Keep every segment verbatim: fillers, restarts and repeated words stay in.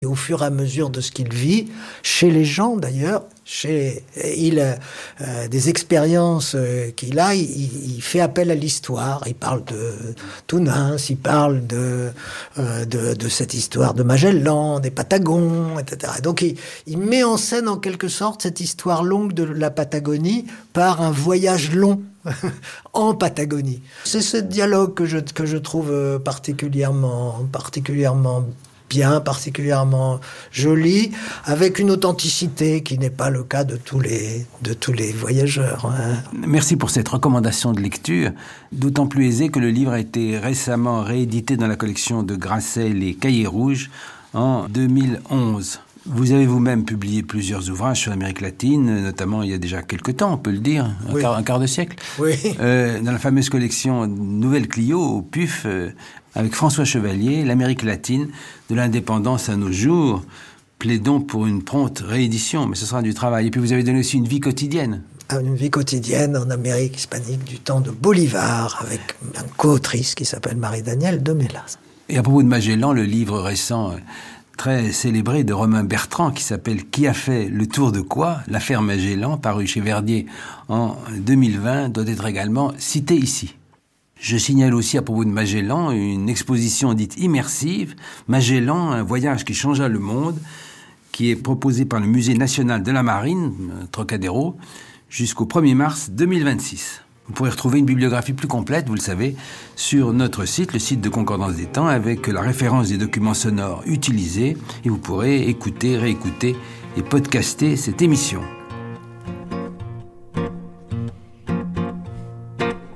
au fur et à mesure de ce qu'il vit, chez les gens d'ailleurs, chez il euh, des expériences euh, qu'il a, il, il fait appel à l'histoire. Il parle de Tounens, il parle de, euh, de de cette histoire de Magellan, des Patagons, et cetera. Donc il, il met en scène en quelque sorte cette histoire longue de la Patagonie par un voyage long en Patagonie. C'est ce dialogue que je que je trouve particulièrement particulièrement bien, particulièrement joli, avec une authenticité qui n'est pas le cas de tous les, de tous les voyageurs. Hein. Merci pour cette recommandation de lecture, d'autant plus aisée que le livre a été récemment réédité dans la collection de Grasset, Les Cahiers Rouges, en deux mille onze. Vous avez vous-même publié plusieurs ouvrages sur l'Amérique latine, notamment il y a déjà quelques temps, on peut le dire, un, oui. quart, un quart de siècle. Oui. Euh, dans la fameuse collection Nouvelle Clio, au P U F, euh, avec François Chevalier, l'Amérique latine, de l'indépendance à nos jours. Plaidons pour une prompte réédition, mais ce sera du travail. Et puis vous avez donné aussi une vie quotidienne. Une vie quotidienne en Amérique hispanique du temps de Bolivar, avec une co-autrice qui s'appelle Marie-Danielle de Mélas. Et à propos de Magellan, le livre récent... très célébré de Romain Bertrand qui s'appelle « Qui a fait le tour de quoi ? L'affaire Magellan » paru chez Verdier en deux mille vingt, doit être également cité ici. Je signale aussi à propos de Magellan une exposition dite immersive, Magellan, un voyage qui changea le monde, qui est proposée par le Musée national de la Marine, Trocadéro, jusqu'au premier mars deux mille vingt-six. Vous pourrez retrouver une bibliographie plus complète, vous le savez, sur notre site, le site de Concordance des Temps, avec la référence des documents sonores utilisés, et vous pourrez écouter, réécouter et podcaster cette émission.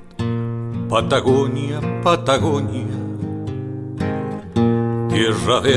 Patagonia, Patagonia, tierra de